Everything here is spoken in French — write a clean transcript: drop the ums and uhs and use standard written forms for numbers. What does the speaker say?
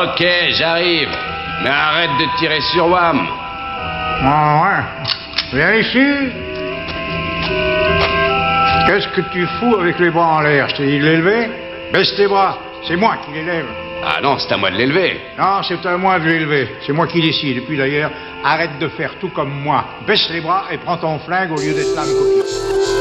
Ok, j'arrive. Mais arrête de tirer sur WAM. Ah ouais. Viens ici. Qu'est-ce que tu fous avec les bras en l'air? Je t'ai dit de l'élever? Baisse tes bras. C'est moi qui l'élève. Ah non, c'est à moi de l'élever. Non, c'est à moi de l'élever. C'est moi qui décide. Et puis d'ailleurs, arrête de faire tout comme moi. Baisse les bras et prends ton flingue au lieu d'être là à me copier.